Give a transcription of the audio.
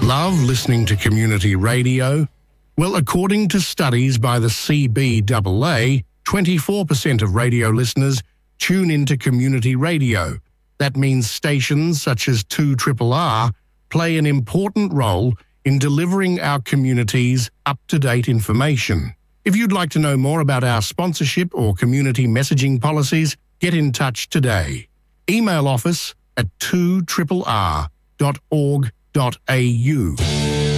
Love listening to community radio? Well, according to studies by the CBAA, 24% of radio listeners tune into community radio. That means stations such as 2RRR play an important role in delivering our communities up-to-date information. If you'd like to know more about our sponsorship or community messaging policies, get in touch today. Email office at 2RRR.org.au.